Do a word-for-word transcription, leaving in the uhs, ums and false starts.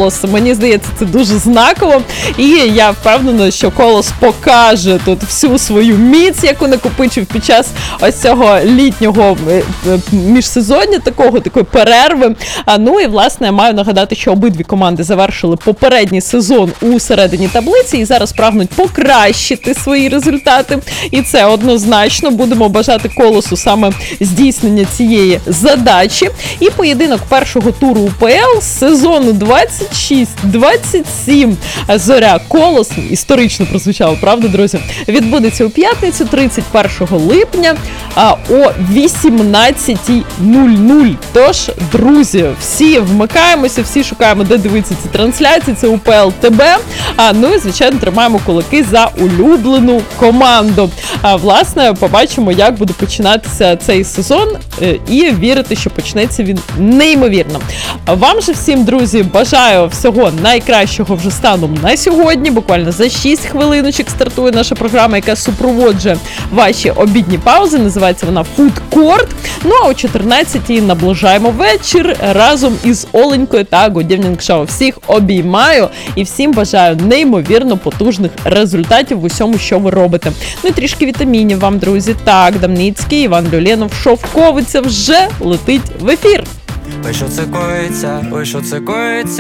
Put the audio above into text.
Колос. Мені здається, це дуже знаково. І я впевнена, що Колос покаже тут всю свою міць, яку накопичив під час ось цього літнього міжсезоння, такого, такої перерви. А, ну і, власне, я маю нагадати, що обидві команди завершили попередній сезон у середині таблиці і зараз прагнуть покращити свої результати. І це однозначно. Будемо бажати Колосу саме здійснення цієї задачі. І поєдинок першого туру УПЛ з сезону двадцять шість двадцять сім Зоря Колос, історично прозвучало, правда, друзі? Відбудеться у п'ятницю, тридцять першого липня а, о вісімнадцятій нуль нуль. Тож, друзі, всі вмикаємося, всі шукаємо, де дивитися ці трансляції, це УПЛ ТБ. А, ну і, звичайно, тримаємо кулаки за улюблену команду. А, власне, побачимо, як буде починатися цей сезон, і вірити, що почнеться він неймовірно. Вам же всім, друзі, бажаю всього найкращого вже станом на сьогодні. Буквально за шість хвилиночок стартує наша програма, яка супроводжує ваші обідні паузи. Називається вона Food Court. Ну а о чотирнадцятій наближаємо вечір разом із Оленькою та Good Evening Show. Всіх обіймаю і всім бажаю неймовірно потужних результатів в усьому, що ви робите. Ну і трішки вітамінів вам, друзі. Так, Дамницький, Іван Люленов, Шовковиця вже летить в ефір. Ой, що це коїться, ой, що це коїться.